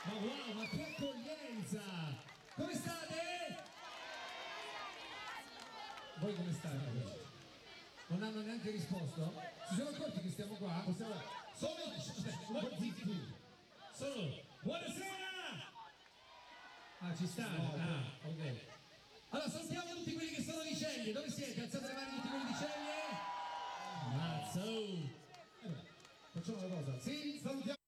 Ma wow, ma che accoglienza! Come state? Voi come state? Non hanno neanche risposto? Si sono accorti che stiamo qua? Possiamo... Solo zitti! Solo! Buonasera! Ah, ci sta? Ah, ok. Allora salutiamo tutti quelli che sono di Ceglie. Dove siete? Alzate le mani tutti quelli di Ceglie. Mazzo! Facciamo una cosa. Sì, salutiamo.